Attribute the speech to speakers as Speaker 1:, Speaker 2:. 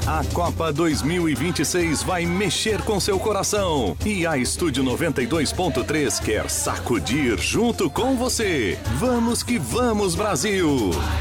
Speaker 1: A Copa 2026 vai mexer com seu coração e a Estúdio 92.3 quer sacudir junto com você. Vamos que vamos, Brasil!